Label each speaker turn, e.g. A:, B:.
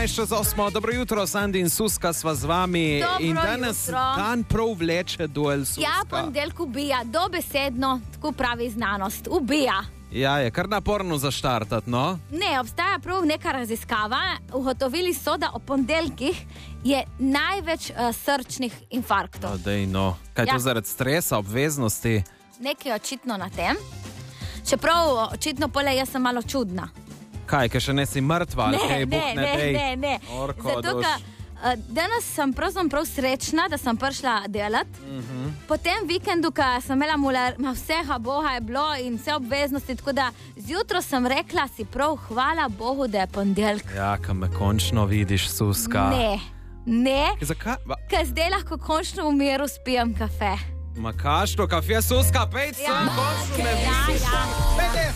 A: 17:08. Dobro jutro, Sandi in Suska sva z vami.
B: Dobro
A: in danes
B: jutro.
A: dan prav vleče dol, Suska.
B: Ja, ponedeljek ubija, dobesedno, tako pravi znanost, ubija.
A: Ja, je kar naporno zaštartati, no?
B: Ne, obstaja prav neka raziskava, ugotovili so, da ob ponedeljkih je največ srčnih infarktov.
A: Dej, no. Kaj
B: Ja.
A: to zaradi stresa, obveznosti?
B: Nekaj očitno na tem. Čeprav očitno pole jaz sem malo čudna.
A: Kaj, ker še nisi mrtva? Ali kaj, Bog ne dej?
B: Ne.
A: Orko,
B: Zato,
A: duš.
B: ker danes sem pravzaprav srečna, da sem prišla delat. Po tem vikendu, ko sem imela mular, vsega Boga je bilo in vse obveznosti, tako da zjutraj sem rekla si prav, hvala Bogu, da je ponedeljek.
A: Ja, ka me končno vidiš, Suska.
B: Ne,
A: Zakaj?
B: ker zdaj lahko končno v miru spijem kafe.
A: Ma kašto, kafe, Suska, pejt sem, končno me vidiš.
B: Ja.